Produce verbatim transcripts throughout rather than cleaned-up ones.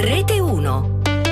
Rete uno.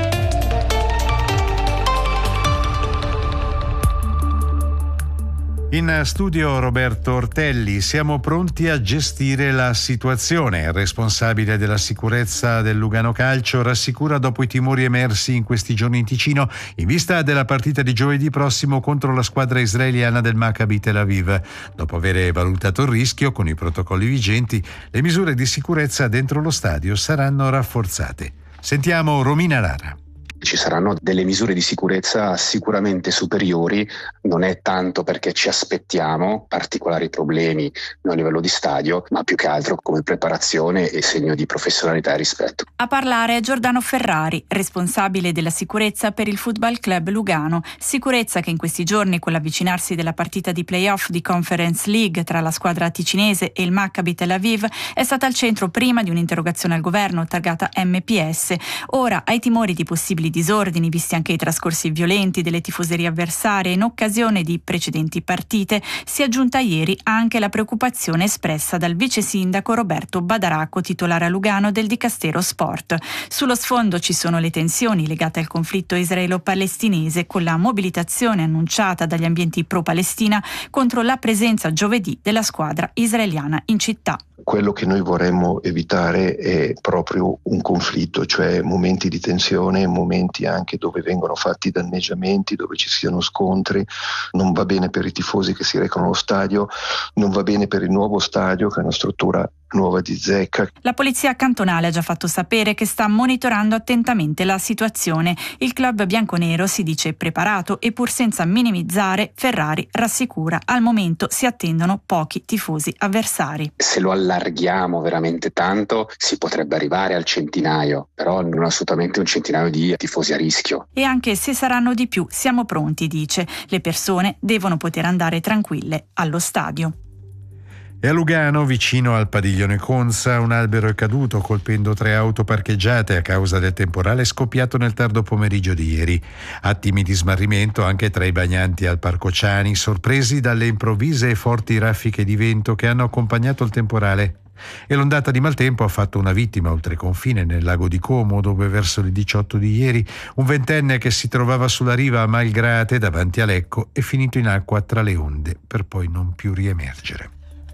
In studio Roberto Ortelli. Siamo pronti a gestire la situazione. Il responsabile della sicurezza del Lugano Calcio rassicura dopo i timori emersi in questi giorni in Ticino in vista della partita di giovedì prossimo contro la squadra israeliana del Maccabi Tel Aviv. Dopo aver valutato il rischio con i protocolli vigenti, le misure di sicurezza dentro lo stadio saranno rafforzate. Sentiamo Romina Lara. Ci saranno delle misure di sicurezza sicuramente superiori, non è tanto perché ci aspettiamo particolari problemi a livello di stadio, ma più che altro come preparazione e segno di professionalità e rispetto. A parlare è Giordano Ferrari, responsabile della sicurezza per il Football Club Lugano, sicurezza che in questi giorni con l'avvicinarsi della partita di play-off di Conference League tra la squadra ticinese e il Maccabi Tel Aviv è stata al centro prima di un'interrogazione al governo targata M P S. Ora, ai timori di possibili disordini, visti anche i trascorsi violenti delle tifoserie avversarie in occasione di precedenti partite, si è aggiunta ieri anche la preoccupazione espressa dal vice sindaco Roberto Badaracco, titolare a Lugano del Dicastero Sport. Sullo sfondo ci sono le tensioni legate al conflitto israelo-palestinese, con la mobilitazione annunciata dagli ambienti pro-Palestina contro la presenza giovedì della squadra israeliana in città. Quello che noi vorremmo evitare è proprio un conflitto, cioè momenti di tensione, momenti anche dove vengono fatti danneggiamenti, dove ci siano scontri. Non va bene per i tifosi che si recano allo stadio, non va bene per il nuovo stadio, che è una struttura nuova di zecca. La polizia cantonale ha già fatto sapere che sta monitorando attentamente la situazione. Il club bianconero si dice preparato e pur senza minimizzare, Ferrari rassicura: al momento si attendono pochi tifosi avversari. Se lo allarghiamo veramente tanto si potrebbe arrivare al centinaio, però non assolutamente un centinaio di tifosi a rischio. E anche se saranno di più, siamo pronti, dice. Le persone devono poter andare tranquille allo stadio. E a Lugano, vicino al padiglione Conza, un albero è caduto colpendo tre auto parcheggiate a causa del temporale scoppiato nel tardo pomeriggio di ieri. Attimi di smarrimento anche tra i bagnanti al Parco Ciani, sorpresi dalle improvvise e forti raffiche di vento che hanno accompagnato il temporale. E l'ondata di maltempo ha fatto una vittima oltre confine nel lago di Como, dove verso le diciotto di ieri un ventenne che si trovava sulla riva a Malgrate davanti a Lecco è finito in acqua tra le onde per poi non più riemergere.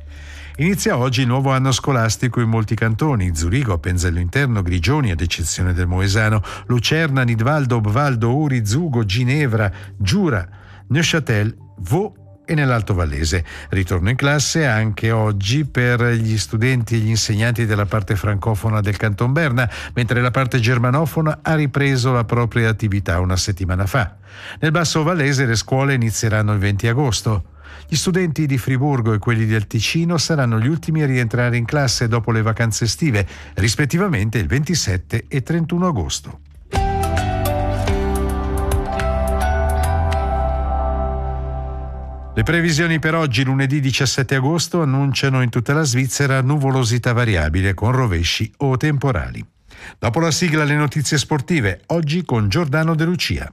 Inizia oggi il nuovo anno scolastico in molti cantoni: Zurigo, Penzello Interno, Grigioni, ad eccezione del Moesano, Lucerna, Nidvaldo, Obvaldo, Uri, Zugo, Ginevra, Giura, Neuchâtel, Vaud e nell'Alto Vallese. Ritorno in classe anche oggi per gli studenti e gli insegnanti della parte francofona del Canton Berna, mentre la parte germanofona ha ripreso la propria attività una settimana fa. Nel Basso Vallese le scuole inizieranno il venti agosto. Gli studenti di Friburgo e quelli del Ticino saranno gli ultimi a rientrare in classe dopo le vacanze estive, rispettivamente il ventisette e trentuno agosto. Le previsioni per oggi, lunedì diciassette agosto, annunciano in tutta la Svizzera nuvolosità variabile con rovesci o temporali. Dopo la sigla, le notizie sportive, oggi con Giordano De Lucia.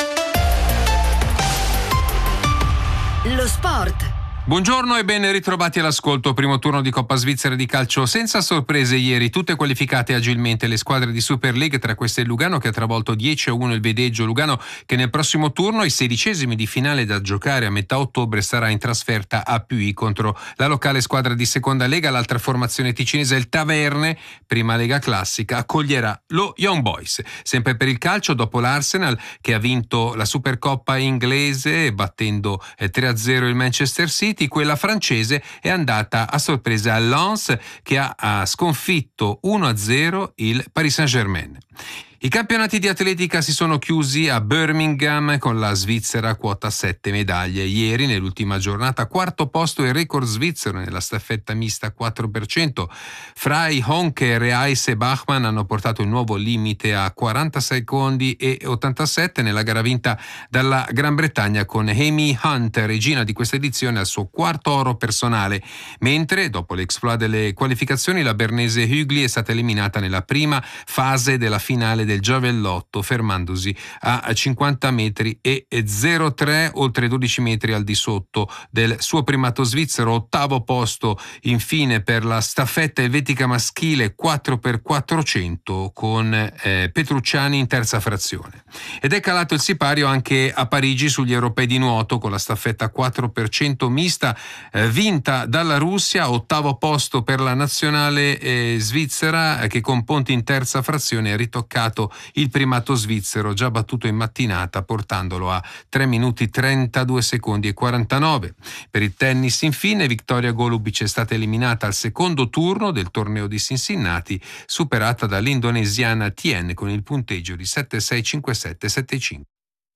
Lo sport. Buongiorno e ben ritrovati all'ascolto. Primo turno di Coppa Svizzera di calcio senza sorprese ieri, tutte qualificate agilmente le squadre di Super League, tra queste il Lugano che ha travolto dieci a uno il Vedeggio. Lugano che nel prossimo turno, ai sedicesimi di finale da giocare a metà ottobre, sarà in trasferta a Puy contro la locale squadra di seconda lega. L'altra formazione ticinese, il Taverne, prima lega classica, accoglierà lo Young Boys. Sempre per il calcio, dopo l'Arsenal che ha vinto la Supercoppa inglese battendo tre a zero il Manchester City, quella francese è andata a sorpresa al Lens che ha, ha sconfitto uno a zero il Paris Saint-Germain. I campionati di atletica si sono chiusi a Birmingham con la Svizzera a quota sette medaglie. Ieri, nell'ultima giornata, quarto posto il record svizzero nella staffetta mista quattro per cento. Frey, Honker e Heise Bachmann hanno portato il nuovo limite a quaranta secondi e ottantasette nella gara vinta dalla Gran Bretagna con Amy Hunt, regina di questa edizione, al suo quarto oro personale. Mentre, dopo l'exploit delle qualificazioni, la bernese Hügli è stata eliminata nella prima fase della finale del del giavellotto, fermandosi a cinquanta metri e zero tre, oltre dodici metri al di sotto del suo primato svizzero. Ottavo posto infine per la staffetta elvetica maschile quattro per quattrocento con eh, Petrucciani in terza frazione. Ed è calato il sipario anche a Parigi sugli europei di nuoto con la staffetta quattro per cento mista eh, vinta dalla Russia. Ottavo posto per la nazionale eh, svizzera eh, che con Ponti in terza frazione ha ritoccato il primato svizzero già battuto in mattinata, portandolo a tre minuti trentadue secondi e quarantanove. Per il tennis infine Victoria Golubic è stata eliminata al secondo turno del torneo di Cincinnati, superata dall'indonesiana Tien con il punteggio di sette sei cinque sette sette cinque.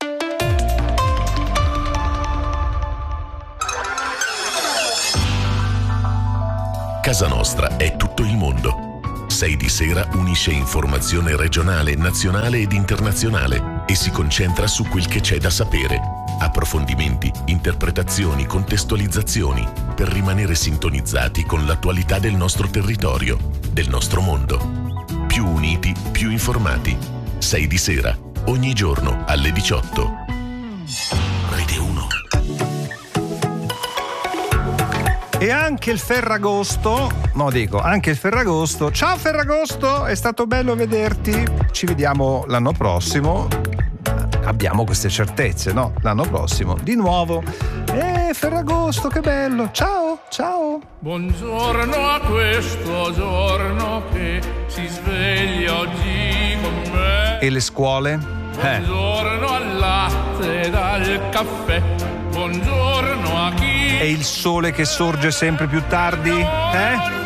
Casa Nostra è tutto il mondo. sei di sera unisce informazione regionale, nazionale ed internazionale e si concentra su quel che c'è da sapere. Approfondimenti, interpretazioni, contestualizzazioni per rimanere sintonizzati con l'attualità del nostro territorio, del nostro mondo. Più uniti, più informati. sei di sera, ogni giorno alle diciotto. Rete uno. E anche il Ferragosto, no dico, anche il Ferragosto. Ciao Ferragosto, è stato bello vederti. Ci vediamo l'anno prossimo. Abbiamo queste certezze, no? L'anno prossimo, di nuovo. Eh, Ferragosto, che bello. Ciao, ciao. Buongiorno a questo giorno che si sveglia oggi con me. E le scuole? Eh. Buongiorno al latte e al caffè. Buongiorno a chi. E il sole che sorge sempre più tardi? Eh?